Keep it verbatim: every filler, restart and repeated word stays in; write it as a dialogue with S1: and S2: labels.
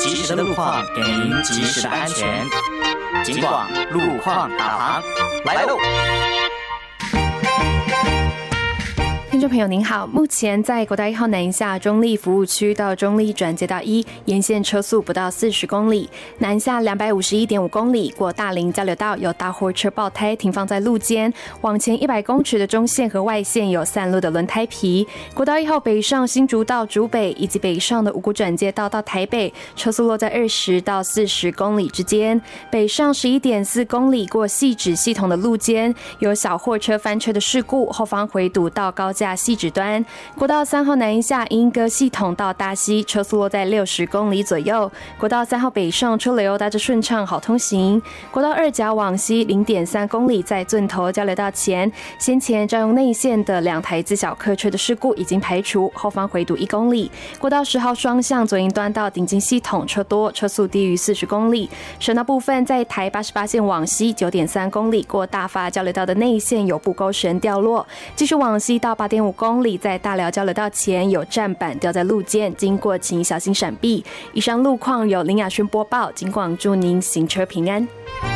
S1: 及时的路况，给您及时的安全。警广路况导航来喽！
S2: 听众朋友您好，目前在国道一号南下中立服务区到中立转接道一沿线车速不到四十公里，南下两百五十一点五公里过大林交流道有大货车爆胎停放在路肩，往前一百公尺的中线和外线有散落的轮胎皮。国道一号北上新竹到竹北以及北上的五股转接道到台北，车速落在二十到四十公里之间。北上十一点四公里过汐止系统的路肩有小货车翻车的事故，后方回堵到高架汐止端。国道三号南下莺歌系统到大溪，车速落在六十公里左右。国道三号北上车流大致顺畅，好通行。国道二甲往西零点三公里，在圳头交流道前，先前占用内线的两台自小客车的事故已经排除，后方回堵一公里。国道十号双向左营端到顶金系统车多，车速低于四十公里。省道部分在台八十八线往西九点三公里，过大发交流道的内线有布钩绳掉落，继续往西到八点五公里，在大寮交流道前有站板掉在路肩，经过请小心闪避。以上路况由林雅轩播报，警广祝您行车平安。